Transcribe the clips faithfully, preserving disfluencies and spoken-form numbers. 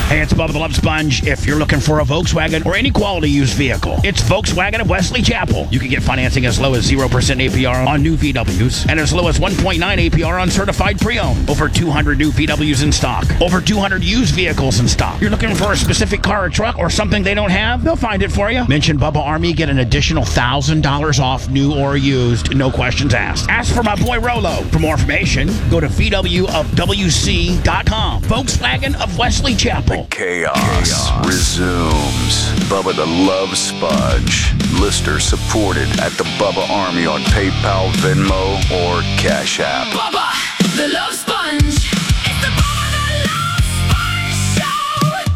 Hey, it's Bubba the Love Sponge. If you're looking for a Volkswagen or any quality used vehicle, it's Volkswagen of Wesley Chapel. You can get financing as low as zero percent A P R on new V Ws and as low as one point nine A P R on certified pre-owned. Over two hundred new V Ws in stock. Over two hundred used vehicles in stock. You're looking for a specific car or truck or something they don't have? They'll find it for you. Mention Bubba Army, get an additional one thousand dollars off new or used. No questions asked. Ask for my boy Rolo. For more information, go to V W of W C dot com. Volkswagen of Wesley Chapel. Chaos, Chaos resumes. Bubba the Love Sponge. Listener supported at the Bubba Army on PayPal, Venmo, or Cash App. Bubba the Love Sponge. It's the Bubba the Love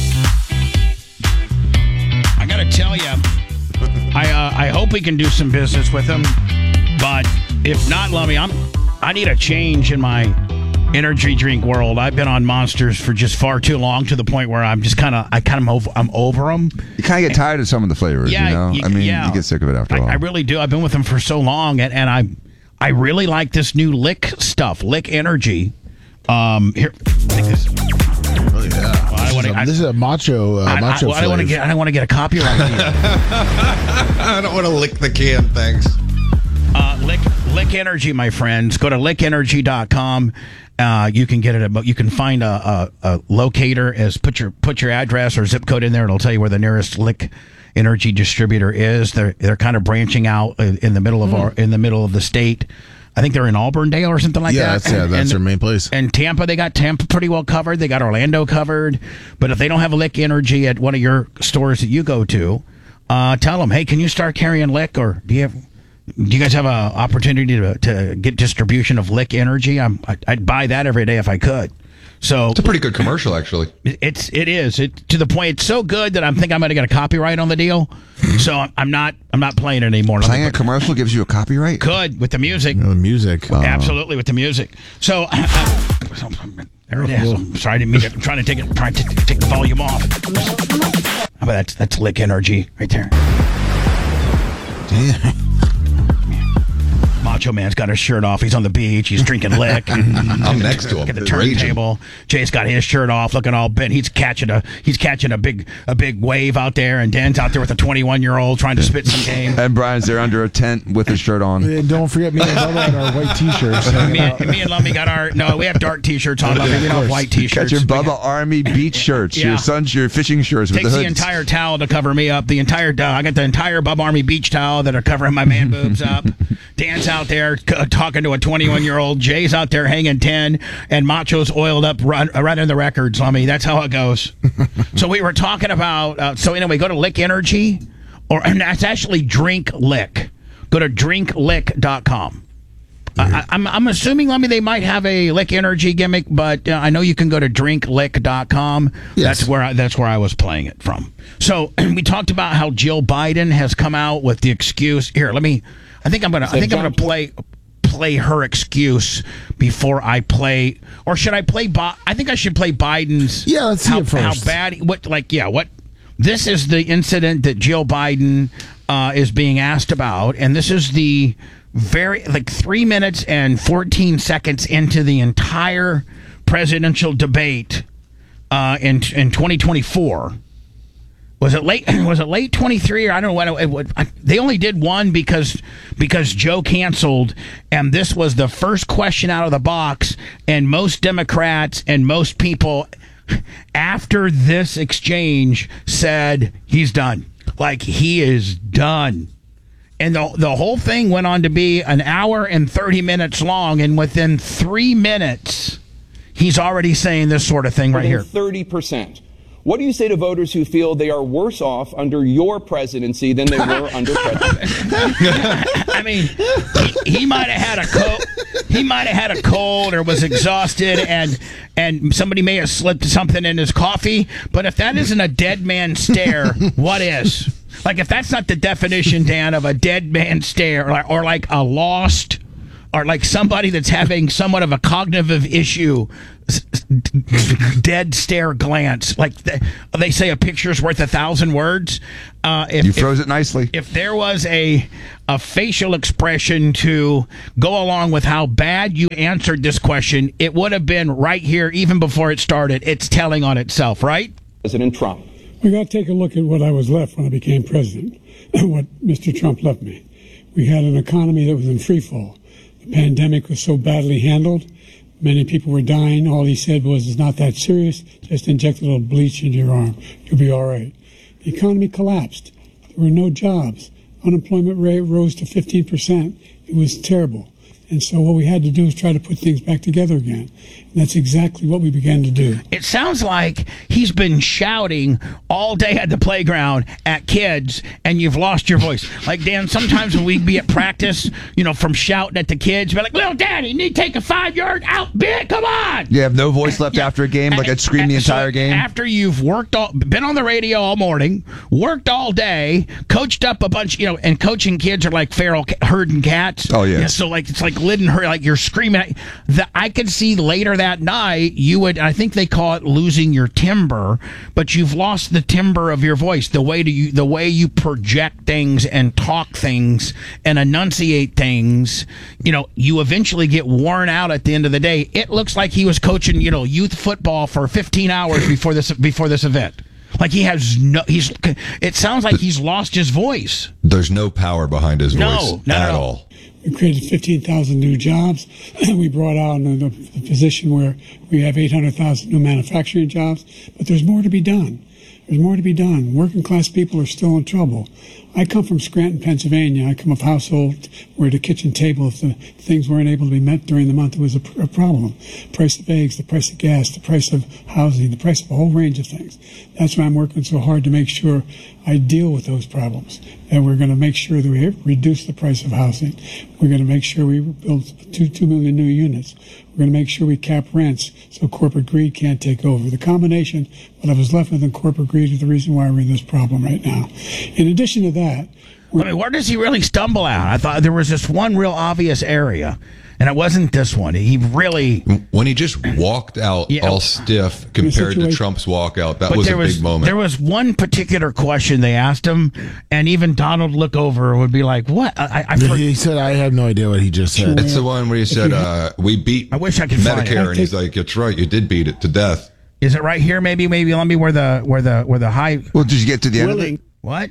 Sponge Show. I gotta tell you, I uh, I hope we can do some business with them, but if not, Lummy, I'm I need a change in my energy drink world. I've been on Monsters for just far too long, to the point where I'm just kind of I kind of over, I'm over them. You kind of get tired of some of the flavors, Yeah, you know. you- I mean, yeah. you get sick of it after a I, while. I really do. I've been with them for so long, and, and I I really like this new Lick stuff, Lick Energy. Um, here, take this. Oh yeah. I wanna- this, is a, I- this is a macho uh, I, I, macho well, I don't want to flavor. get I don't want to get a copyright. deal. I don't want to lick the can, thanks. Uh, Lick, Lick Energy, my friends. Go to lick energy dot com. Uh, you can get it. But you can find a, a, a locator. As put your put your address or zip code in there. It'll tell you where the nearest Lick Energy distributor is. They're they're kind of branching out in in the middle of our in the middle of the state. I think they're in Auburndale or something like yeah, that. that's, yeah, that's and, their main place. And Tampa, they got Tampa pretty well covered. They got Orlando covered. But if they don't have a Lick Energy at one of your stores that you go to, uh, tell them, hey, can you start carrying Lick, or do you have? Do you guys have an opportunity to to get distribution of Lick Energy? I'm, I, I'd buy that every day if I could. So It's a pretty good commercial, actually. it's it is it to the point. It's so good that I'm thinking I'm going to get a copyright on the deal. So I'm, I'm not I'm not playing it anymore. Playing a commercial gives you a copyright? Could with the music, You know, the music. absolutely with the music. So uh, there it is. I'm sorry, I didn't mean to. I'm trying to take it. Trying to take the volume off. How about that's that's Lick Energy right there. Macho Man's got his shirt off. He's on the beach. He's drinking Lick. I'm next to him. At the Raging. turntable. Jay's got his shirt off, looking all bent. He's catching a he's catching a big a big wave out there, and Dan's out there with a twenty-one year old trying to spit some game. And Brian's there under a tent with his shirt on. And don't forget me and Bubba and our white t-shirts. me, and, me and Lummy got our no. We have dark T-shirts on. Lummy, we don't have white T-shirts. Got your We Bubba got- Army beach shirts, Yeah. your son's your fishing shirts with Takes the the hoods. entire towel to cover me up. The entire uh, I got the entire Bubba Army beach towel that are covering my man boobs up. Dan's out there c- talking to a twenty-one year old. Jay's out there hanging ten, and Macho's oiled up run, uh, running the records. Lummy, that's how it goes. So we were talking about. Uh, so anyway, go to Lick Energy, or and that's actually Drink Lick. Go to drink lick dot com. I, I'm, I'm assuming, Lummy, they might have a Lick Energy gimmick, but uh, I know you can go to drink lick dot com. Yes. That's where I, that's where I was playing it from. So we talked about how Jill Biden has come out with the excuse. Here, let me. I think I'm gonna. I think I'm gonna play play her excuse before I play, or should I play? Bi- I think I should play Biden's. Yeah, let's see how, it first. How bad? What like? Yeah. What? This is the incident that Jill Biden uh, is being asked about, and this is the very like three minutes and fourteen seconds into the entire presidential debate uh, in in twenty twenty-four. Was it late? Was it late twenty-three or I don't know what? It, what I, they only did one because because Joe canceled, and this was the first question out of the box. And most Democrats and most people after this exchange said he's done. Like he is done. And the the whole thing went on to be an hour and thirty minutes long, and within three minutes, he's already saying this sort of thing right here. thirty percent. What do you say to voters who feel they are worse off under your presidency than they were under President? I mean, he, he might have had a cold. He might have had a cold or was exhausted, and and somebody may have slipped something in his coffee. But if that isn't a dead man stare, what is? Like if that's not the definition, Dan, of a dead man stare, or, or like a lost, or like somebody that's having somewhat of a cognitive issue s- s- dead stare glance. Like they, they say, a picture's worth a thousand words. Uh, if, You froze if, it nicely. If there was a a facial expression to go along with how bad you answered this question, it would have been right here, even before it started. It's telling on itself, right? President Trump. We got to take a look at what I was left when I became president, and what Mister Trump left me. We had an economy that was in free fall. The pandemic was so badly handled. Many people were dying. All he said was, it's not that serious. Just inject a little bleach into your arm. You'll be all right. The economy collapsed. There were no jobs. Unemployment rate rose to fifteen percent. It was terrible. And so what we had to do is try to put things back together again. And that's exactly what we began to do. It sounds like he's been shouting all day at the playground at kids, and you've lost your voice. Like, Dan, sometimes when we'd be at practice, you know, from shouting at the kids, be like, little daddy, you need to take a five-yard out bit, come on! You have no voice left after a game, like I'd scream the So entire game. After you've worked all, been on the radio all morning, worked all day, coached up a bunch, you know, and coaching kids are like feral ca- herding cats. Oh, yeah. So, like, it's like lid and her, like you're screaming. At, the, I could see later that night, you would, I think they call it losing your timbre, but you've lost the timbre of your voice, the way to you, the way you project things and talk things and enunciate things. You know, you eventually get worn out at the end of the day. It looks like he was coaching, you know, youth football for fifteen hours before this before this event. Like he has no, he's. It sounds like he's lost his voice. There's no power behind his No, voice not at at all. all. We created fifteen thousand new jobs. We brought out the, the position where we have eight hundred thousand new manufacturing jobs. But there's more to be done. There's more to be done. Working class people are still in trouble. I come from Scranton, Pennsylvania. I come of a household where the kitchen table, if the things weren't able to be met during the month, it was a, a problem. Price of eggs, the price of gas, the price of housing, the price of a whole range of things. That's why I'm working so hard to make sure I deal with those problems. And we're going to make sure that we reduce the price of housing. We're going to make sure we build two, two million new units. We're going to make sure we cap rents so corporate greed can't take over. The combination, what I was left with in corporate greed, is the reason why we're in this problem right now. In addition to that, I mean, where does he really stumble out? I thought there was this one real obvious area, and it wasn't this one. He really. When he just walked out Yeah. all stiff compared to situation- Trump's walkout, that But was there a was big moment. there was one particular question they asked him, and even Donald look over and would be like, "What?" I, I, I, for- He said, I have no idea what he just said. It's the one where he said, uh, "We beat I wish I could find it. Medicare," and he's like, "That's right, you did beat it to death." Is it right here? Maybe, maybe let me where the where the where the high. Well, did you get to the end of willing it? What?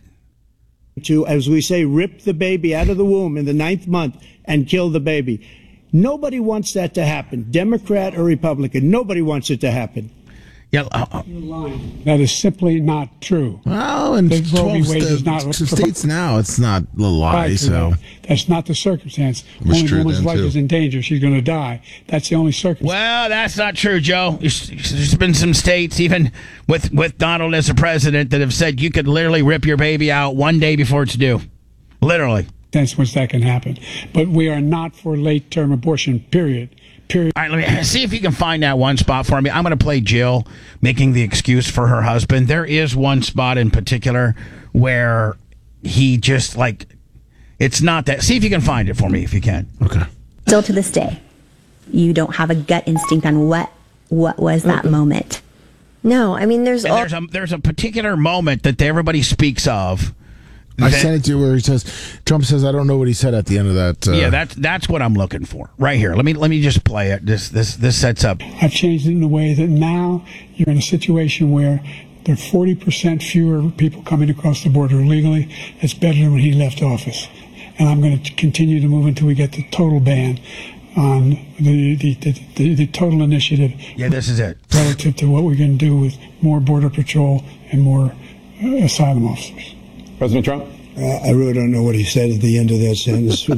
to, as we say, rip the baby out of the womb in the ninth month and kill the baby. Nobody wants that to happen, Democrat or Republican. Nobody wants it to happen. Yeah. Uh, uh, that is simply not true. Well, in The Roe v. twelve Wade is sta- not- states now, it's not a lie. Right, So that's not the circumstance. was Only true woman's then, life too. is in danger. She's going to die. That's the only circumstance. well, that's not true, Joe. There's there's been some states, even with with Donald as a president, that have said you could literally rip your baby out one day before it's due. Literally. That's which that can happen. But we are not for late-term abortion, period. Period. All right, let me see if you can find that one spot for me. I'm going to play Jill making the excuse for her husband. There is one spot in particular where he just like, it's not that. See if you can find it for me if you can. okay. Still to this day, you don't have a gut instinct on what what was that moment. No, I mean, there's And all. there's a there's a particular moment that everybody speaks of. I that- sent it to you where he says, Trump says, I don't know what he said at the end of that. Uh, yeah, that's that's what I'm looking for right here. Let me let me just play it. This this this sets up. I've changed it in a way that now you're in a situation where there are forty percent fewer people coming across the border illegally. It's better than when he left office. And I'm going to continue to move until we get the total ban on the the, the, the, the total initiative Yeah, this is it. relative to what we're going to do with more Border Patrol and more uh, asylum officers. President Trump? Uh, I really don't know what he said at the end of that sentence.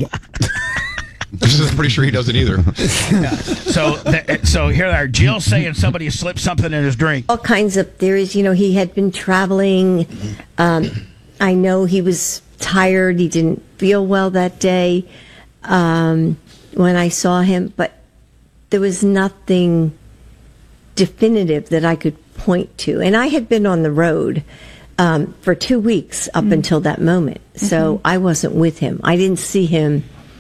I'm pretty sure he doesn't either. So th- so here they are. Jill saying somebody slipped something in his drink. all kinds of theories. You know, he had been traveling. Um, I know he was tired. He didn't feel well that day um, when I saw him, but there was nothing definitive that I could point to. And I had been on the road um, for two weeks up until that moment. So I wasn't with him. I didn't see him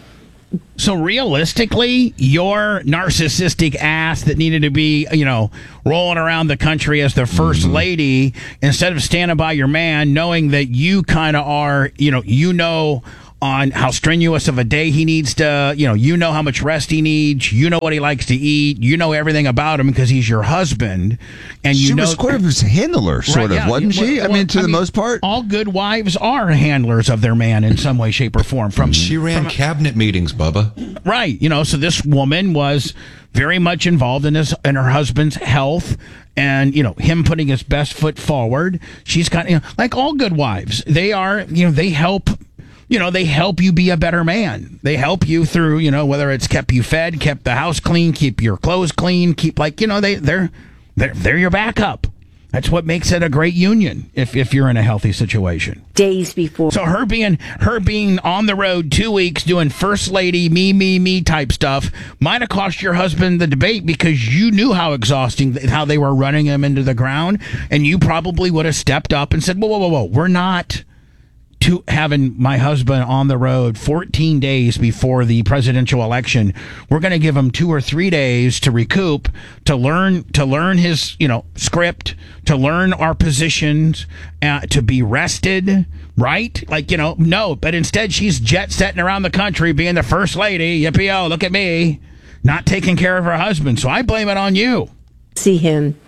So realistically, your narcissistic ass that needed to be, you know, rolling around the country as the first Mm-hmm. lady, instead of standing by your man, knowing that you kind of are, you know, you know on how strenuous of a day he needs to, you know, you know how much rest he needs, you know what he likes to eat, you know everything about him because he's your husband, and you she know was sort of his handler, sort Right, of, yeah. wasn't she? Well, I mean, to well, the I mean, most part. all good wives are handlers of their man in some way, shape, or form. From She ran cabinet meetings, Bubba. Right. You know, so this woman was very much involved in his in her husband's health and, you know, him putting his best foot forward. She's got, you know, like all good wives, they are, you know, they help, you know, they help you be a better man. They help you through, you know, whether it's kept you fed, kept the house clean, keep your clothes clean, keep like, you know, they they're they're they're your backup. That's what makes it a great union if, if you're in a healthy situation. Days before. So her being her being on the road two weeks doing first lady me me me type stuff might have cost your husband the debate because you knew how exhausting how they were running him into the ground, and you probably would have stepped up and said, whoa whoa whoa whoa, we're not to having my husband on the road fourteen days before the presidential election. We're going to give him two or three days to recoup, to learn to learn his, you know, script, to learn our positions, uh, to be rested, right? Like, you know, no, but instead she's jet setting around the country being the first lady. Yippee-oh, look at me, not taking care of her husband. So I blame it on you. See him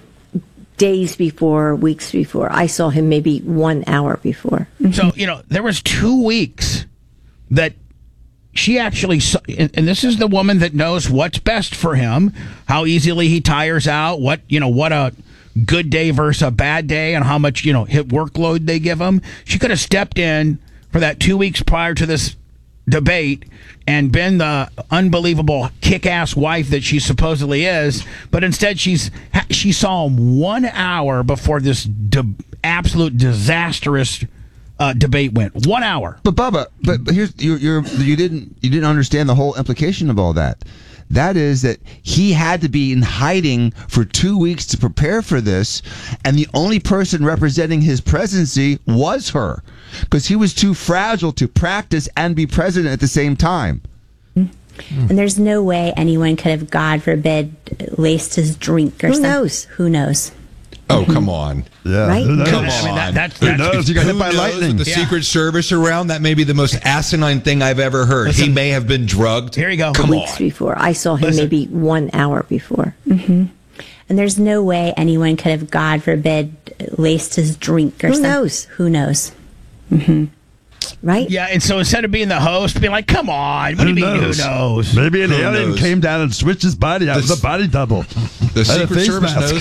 days before, weeks before. I saw him maybe one hour before. So, you know, there was two weeks that she actually saw, and, and this is the woman that knows what's best for him, how easily he tires out, what, you know, what a good day versus a bad day, and how much, you know, hit workload they give him. She could have stepped in for that two weeks prior to this debate and been the unbelievable kick-ass wife that she supposedly is, but instead she's she saw him one hour before this de- absolute disastrous uh, debate went. One hour. But Bubba, but, but here's you you're you didn't you didn't understand the whole implication of all that. That is that he had to be in hiding for two weeks to prepare for this, and the only person representing his presidency was her, because he was too fragile to practice and be president at the same time. And there's no way anyone could have, God forbid, laced his drink or Who something. knows? Who knows? Oh, come on. Yeah. Right? Come I on. mean, that- that's- Who that's- knows? You got Who hit by knows lightning. with the Yeah. Secret Service around? That may be the most asinine thing I've ever heard. Listen. He may have been drugged. Here you go. Come Weeks on. before. I saw him Listen. maybe one hour before. And there's no way anyone could have, God forbid, laced his drink or Who something. knows? Who knows? Right? Yeah, and so instead of being the host, be like, come on, what do you mean, who knows? Maybe an Who alien knows? came down and switched his body out This- with a body double. The And a Secret face Service mask.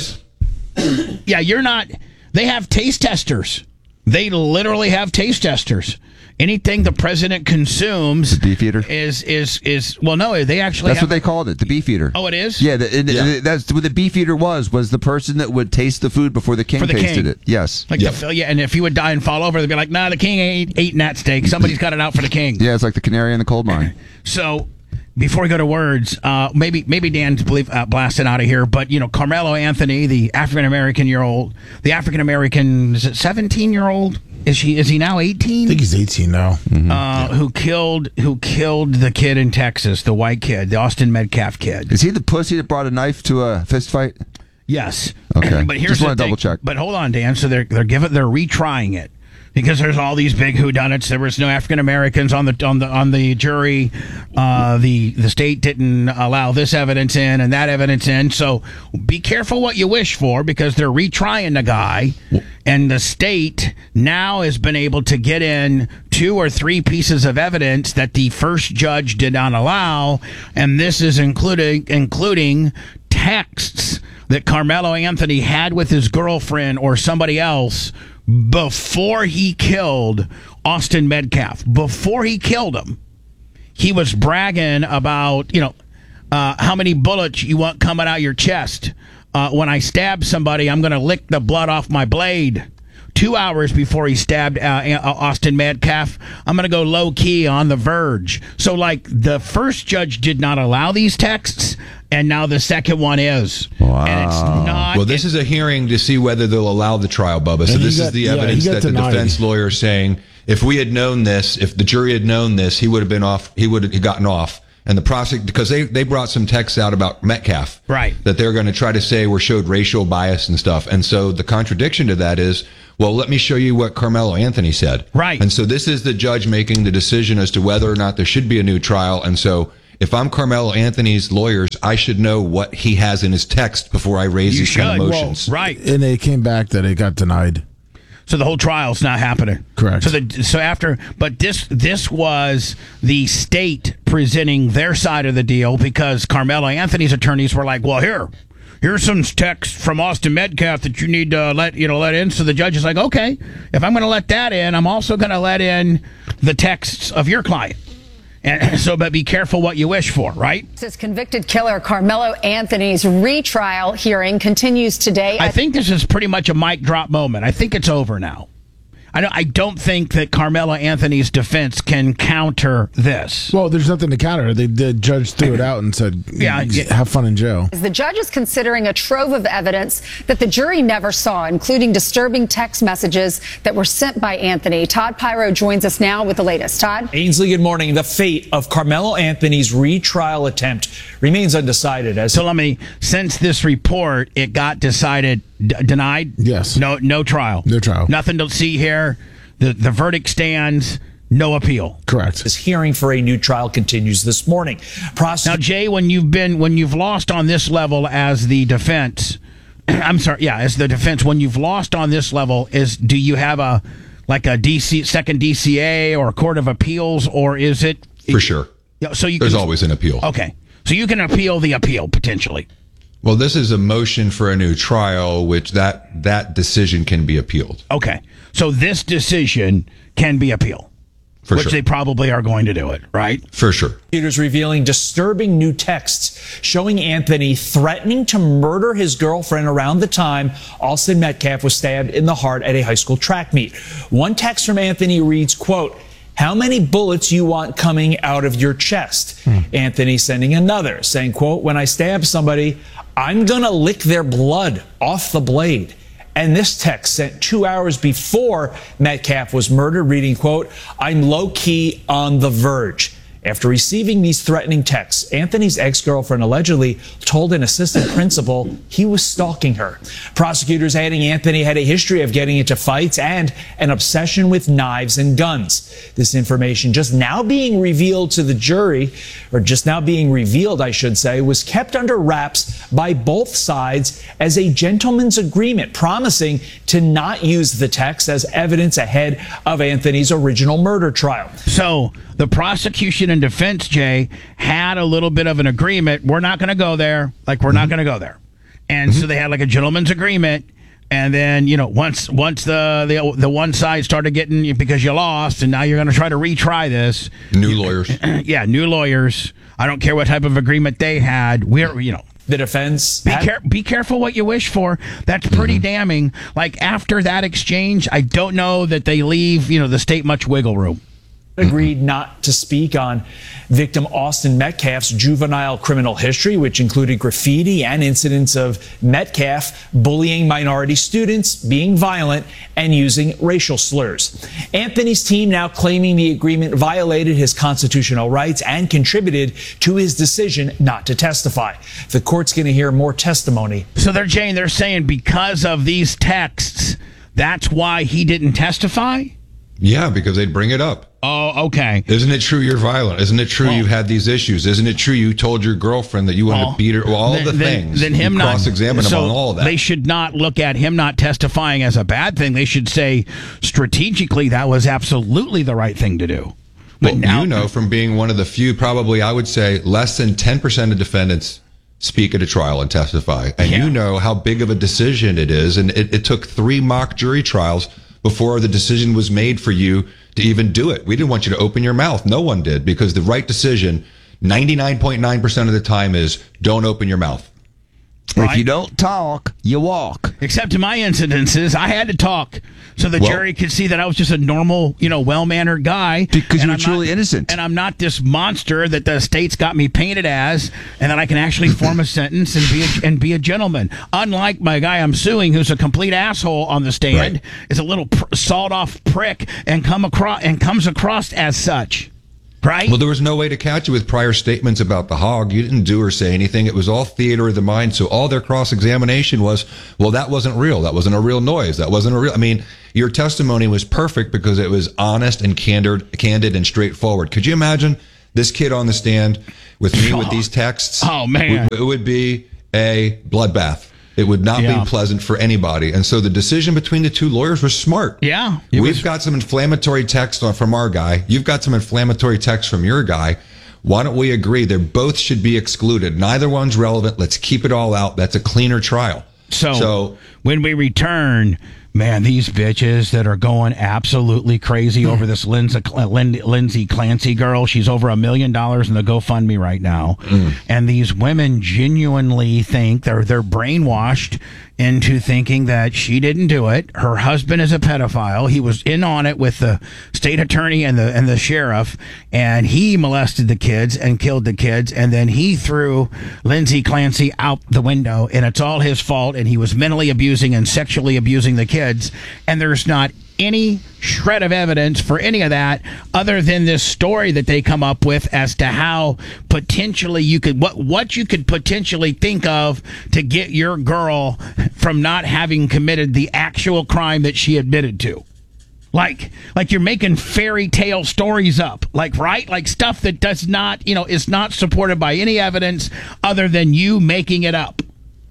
knows. Yeah, you're not. They have taste testers. They literally have taste testers. Anything the president consumes, The beef eater? is is is well, no, they actually. That's have what they called it, the beef eater. Oh, it is? Yeah, the, and- Yeah. and that's what the beef eater was. Was the person that would taste the food before the king For the tasted king. it? Yes. Like Yep. the, yeah, and if he would die and fall over, they'd be like, "Nah, the king ain't eating that steak. Somebody's got it out for the king." Yeah, it's like the canary in the coal mine. So, before we go to words, uh, maybe maybe Dan's believe, uh, blasting out of here, but you know, Carmelo Anthony, the African American year old, the African American is it seventeen year old? Is she? Is he now eighteen? I think he's eighteen now. Uh, who killed who killed the kid in Texas, the white kid, the Austin Metcalf kid? Is he the pussy that brought a knife to a fist fight? Yes. Okay. But here's Just the wanna thing. double check. But hold on, Dan. So they're they're giving they're retrying it because there's all these big whodunits. There was no African Americans on the on the on the jury. Uh, the the state didn't allow this evidence in and that evidence in. So be careful what you wish for because they're retrying the guy, and the state now has been able to get in two or three pieces of evidence that the first judge did not allow, and this is including including texts that Carmelo Anthony had with his girlfriend or somebody else before he killed Austin Metcalf. Before he killed him, he was bragging about, you know, uh, how many bullets you want coming out your chest. Uh, when I stab somebody, I'm going to lick the blood off my blade. Two hours before he stabbed uh, Austin Metcalf, I'm going to go low key on the verge. So, like, the first judge did not allow these texts, and now the second one is. Wow. And it's not. Well, this is a hearing to see whether they'll allow the trial, Bubba. So And he this got- is the yeah, he evidence got that the denied. defense lawyer is saying if we had known this, if the jury had known this, he would have been off. He would have gotten off. And the prosecutor, because they, they brought some texts out about Metcalf, right? That they're going to try to say were showed racial bias and stuff. And so the contradiction to that is, well, let me show you what Carmelo Anthony said, right? And so this is the judge making the decision as to whether or not there should be a new trial. And so if I'm Carmelo Anthony's lawyers, I should know what he has in his text before I raise You these kind of should. motions, Well, right? And it came back that it got denied. So the whole trial's not happening. Correct. So the so after, but this this was the state presenting their side of the deal because Carmelo Anthony's attorneys were like, "Well, here, here's some text from Austin Metcalf that you need to let you know let in." So the judge is like, "Okay, if I'm going to let that in, I'm also going to let in the texts of your client." And so, but be careful what you wish for, right? This convicted killer Carmelo Anthony's retrial hearing continues today. I think this is pretty much a mic drop moment. I think it's over now. I don't, I don't think that Carmelo Anthony's defense can counter this. Well, there's nothing to counter. The, the judge threw it out and said, yeah, yeah. have fun in jail. The judge is considering a trove of evidence that the jury never saw, including disturbing text messages that were sent by Anthony. Todd Pyro joins us now with the latest. Todd? Ainsley, good morning. The fate of Carmelo Anthony's retrial attempt remains undecided. As so let me, since this report, it got decided, d- denied? Yes. No no trial. No trial. Nothing to see here. The the verdict stands. No appeal. Correct. This hearing for a new trial continues this morning. Prosec- now, Jay, when you've been when you've lost on this level as the defense, I'm sorry, yeah, as the defense, when you've lost on this level, is do you have a like a D C second D C A or a court of appeals, or is it for sure? Yeah, so you there's can, always an appeal. Okay, so you can appeal the appeal potentially. Well, this is a motion for a new trial, which that that decision can be appealed. Okay, so this decision can be appealed, for which sure. they probably are going to do it, right? For sure. Prosecutors revealing disturbing new texts showing Anthony threatening to murder his girlfriend around the time Austin Metcalf was stabbed in the heart at a high school track meet. One text from Anthony reads, quote, "How many bullets you want coming out of your chest?" Hmm. Anthony sending another saying, quote, "When I stab somebody, I'm going to lick their blood off the blade." And this text sent two hours before Metcalf was murdered, reading, quote, "I'm low-key on the verge." After receiving these threatening texts, Anthony's ex-girlfriend allegedly told an assistant principal he was stalking her. Prosecutors adding Anthony had a history of getting into fights and an obsession with knives and guns. This information just now being revealed to the jury, or just now being revealed, I should say, was kept under wraps by both sides as a gentleman's agreement, promising to not use the text as evidence ahead of Anthony's original murder trial. So the prosecution and defense, Jay, had a little bit of an agreement. We're not going to go there. Like, we're mm-hmm. not going to go there. And mm-hmm. so they had like a gentleman's agreement. And then, you know, once once the, the the one side started getting, because you lost, and now you're going to try to retry this. New lawyers. Yeah, new lawyers. I don't care what type of agreement they had. We're, you know. The defense. Be, care- be careful what you wish for. That's pretty mm-hmm. damning. Like, after that exchange, I don't know that they leave, you know, the state much wiggle room. Agreed not to speak on victim Austin Metcalf's juvenile criminal history, which included graffiti and incidents of Metcalf bullying minority students, being violent, and using racial slurs. Anthony's team now claiming the agreement violated his constitutional rights and contributed to his decision not to testify. The court's going to hear more testimony. So they're, Jane, they're saying because of these texts, that's why he didn't testify? Yeah, because they'd bring it up. Oh, okay. Isn't it true you're violent? Isn't it true well, you had these issues? Isn't it true you told your girlfriend that you wanted well, to beat her? Well, all then, the then, things. Then him you not cross-examine so him on all of that. They should not look at him not testifying as a bad thing. They should say strategically that was absolutely the right thing to do. But well, now, you know, from being one of the few, probably I would say less than ten percent of defendants speak at a trial and testify. And yeah. you know how big of a decision it is. And it, it took three mock jury trials before the decision was made for you to even do it. We didn't want you to open your mouth. No one did, because the right decision ninety-nine point nine percent of the time is don't open your mouth. Right? If you don't talk, you walk. Except in my incidences, I had to talk so the Well- jury could see that I was just a normal, you know, well-mannered guy. Because and you're I'm truly not, innocent. And I'm not this monster that the state's got me painted as, and that I can actually form a sentence and be a, and be a gentleman. Unlike my guy I'm suing, who's a complete asshole on the stand, Right. is a little pr- sawed-off prick and come across and comes across as such. Right? Well, there was no way to catch you with prior statements about the hog. You didn't do or say anything. It was all theater of the mind. So all their cross-examination was, well, that wasn't real. That wasn't a real noise. That wasn't a real. I mean, your testimony was perfect because it was honest and candid, candid and straightforward. Could you imagine this kid on the stand with me with these texts? Oh, man. It would be a bloodbath. It would not Yeah. be pleasant for anybody. And so the decision between the two lawyers was smart. Yeah. it We've was- got some inflammatory text on- from our guy. You've got some inflammatory text from your guy. Why don't we agree they both should be excluded? Neither one's relevant. Let's keep it all out. That's a cleaner trial. So, So when we return, man, these bitches that are going absolutely crazy over this Lindsay, Lin- Lindsay Clancy girl, she's over a million dollars in the GoFundMe right now. And these women genuinely think they're they're brainwashed into thinking that she didn't do it. Her husband is a pedophile. He was in on it with the state attorney and the and the sheriff, and he molested the kids and killed the kids, and then he threw Lindsay Clancy out the window, and it's all his fault, and he was mentally abusing and sexually abusing the kids, and there's not any shred of evidence for any of that other than this story that they come up with as to how potentially you could what what you could potentially think of to get your girl from not having committed the actual crime that she admitted to. Like, like you're making fairy tale stories up, like, right? Like stuff that does not, you know, is not supported by any evidence other than you making it up.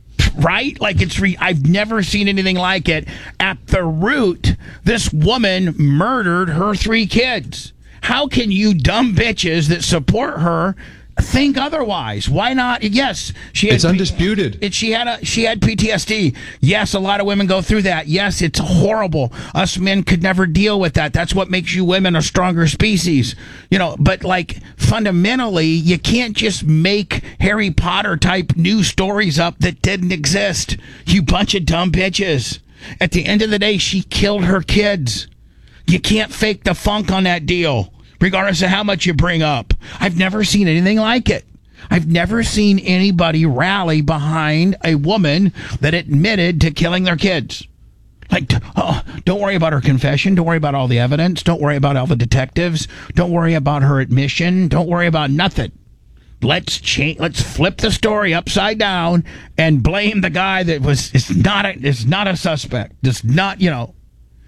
Right? Like it's re- I've never seen anything like it. At the root, this woman murdered her three kids. How can you dumb bitches that support her think otherwise? Why not? Yes, she had it's undisputed. It, she had a she had P T S D. Yes, a lot of women go through that. Yes, it's horrible. Us men could never deal with that. That's what makes you women a stronger species. You know, but like fundamentally, you can't just make Harry Potter type new stories up that didn't exist. You bunch of dumb bitches. At the end of the day, she killed her kids. You can't fake the funk on that deal, regardless of how much you bring up. I've never seen anything like it. I've never seen anybody rally behind a woman that admitted to killing their kids. Like, oh, don't worry about her confession. Don't worry about all the evidence. Don't worry about all the detectives. Don't worry about her admission. Don't worry about nothing. Let's change. Let's flip the story upside down and blame the guy that was is not a, is not a suspect. Does not, you know.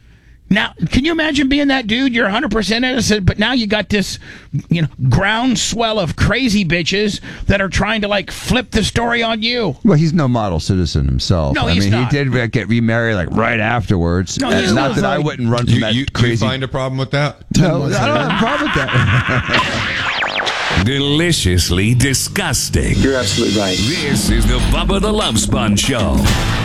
Now, can you imagine being that dude? You're one hundred percent innocent, but now you got this, you know, groundswell of crazy bitches that are trying to, like, flip the story on you. Well, he's no model citizen himself. No, I he's mean, not. he did re- get remarried, like, right afterwards. No, he's not not. that I wouldn't run from You, that you, crazy... you find a problem with that? No, I don't have a problem with that. Deliciously disgusting. You're absolutely right. This is the Bubba the Love Sponge Show.